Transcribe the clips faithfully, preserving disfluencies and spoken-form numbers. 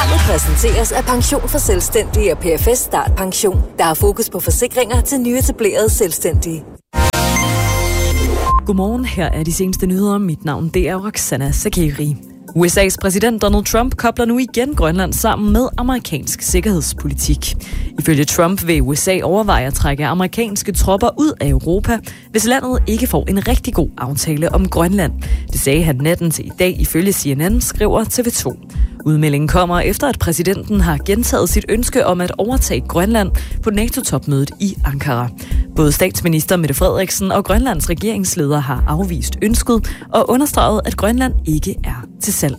Programmet præsenteres af Pension for Selvstændige og P F S Start Pension, der har fokus på forsikringer til nyetablerede selvstændige. Godmorgen, her er de seneste nyheder. Mit navn det er Roxana Sakeri. U S A's præsident Donald Trump kobler nu igen Grønland sammen med amerikansk sikkerhedspolitik. Ifølge Trump vil U S A overveje at trække amerikanske tropper ud af Europa, hvis landet ikke får en rigtig god aftale om Grønland. Det sagde han natten til i dag ifølge C N N, skriver T V to. Udmeldingen kommer efter, at præsidenten har gentaget sit ønske om at overtage Grønland på NATO-topmødet i Ankara. Både statsminister Mette Frederiksen og Grønlands regeringsleder har afvist ønsket og understreget, at Grønland ikke er til salg.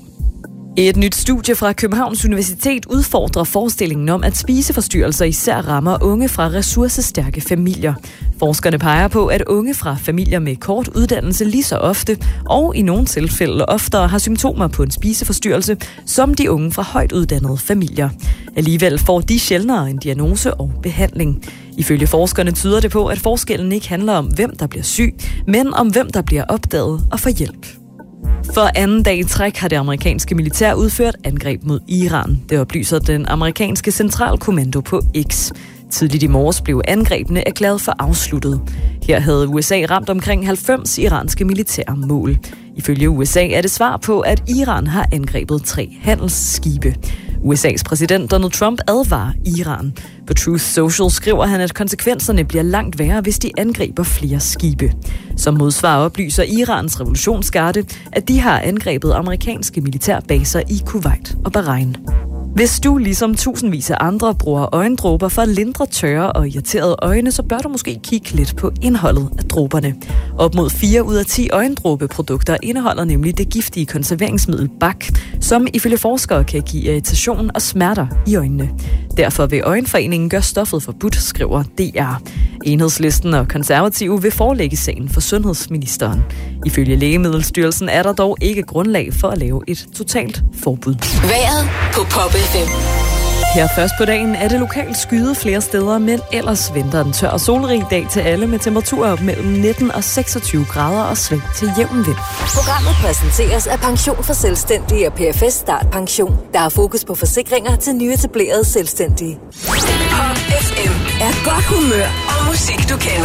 Et nyt studie fra Københavns Universitet udfordrer forestillingen om, at spiseforstyrrelser især rammer unge fra ressourcestærke familier. Forskerne peger på, at unge fra familier med kort uddannelse lige så ofte, og i nogle tilfælde oftere, har symptomer på en spiseforstyrrelse, som de unge fra højt uddannede familier. Alligevel får de sjældnere en diagnose og behandling. Ifølge forskerne tyder det på, at forskellen ikke handler om, hvem der bliver syg, men om hvem der bliver opdaget og får hjælp. For anden dag i træk har det amerikanske militær udført angreb mod Iran. Det oplyser den amerikanske centralkommando på X. Tidligt i morges blev angrebene erklæret for afsluttet. Her havde U S A ramt omkring halvfems iranske militære mål. Ifølge U S A er det svar på, at Iran har angrebet tre handelsskibe. U S A's præsident Donald Trump advarer Iran. På Truth Social skriver han, at konsekvenserne bliver langt værre, hvis de angriber flere skibe. Som modsvar oplyser Irans revolutionsgarde, at de har angrebet amerikanske militærbaser i Kuwait og Bahrain. Hvis du, ligesom tusindvis af andre, bruger øjendråber for at lindre tørre og irriterede øjne, så bør du måske kigge lidt på indholdet af dråberne. Op mod fire ud af ti øjendråbeprodukter indeholder nemlig det giftige konserveringsmiddel B A C, som ifølge forskere kan give irritation og smerter i øjnene. Derfor vil Øjenforeningen gøre stoffet forbudt, skriver D R. Enhedslisten og konservative vil forelægge sagen for sundhedsministeren. Ifølge Lægemiddelstyrelsen er der dog ikke grundlag for at lave et totalt forbud. Vejret på Pop F M. Her først på dagen er det lokalt skyet flere steder, men ellers venter en tør og solrig dag til alle med temperaturer op mellem nitten og seksogtyve grader og sving til jævn vind. Programmet præsenteres af Pension for Selvstændige og P F S Start Pension, der har fokus på forsikringer til nyetablerede selvstændige. Pop F M er godt humør og musik, du kender.